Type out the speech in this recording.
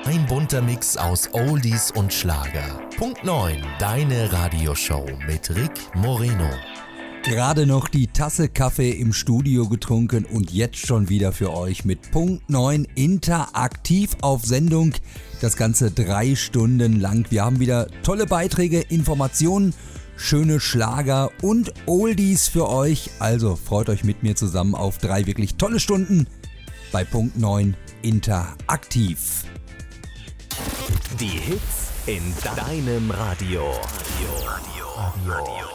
Ein bunter Mix aus Oldies und Schlager. Punkt 9, deine Radioshow mit Rick Moreno. Gerade noch die Tasse Kaffee im Studio getrunken und jetzt schon wieder für euch mit Punkt 9 interaktiv auf Sendung. Das Ganze 3 Stunden lang. Wir haben wieder tolle Beiträge, Informationen, schöne Schlager und Oldies für euch. Also freut euch mit mir zusammen auf 3 wirklich tolle Stunden bei Punkt 9 interaktiv. Die Hits in deinem Radio. Radio.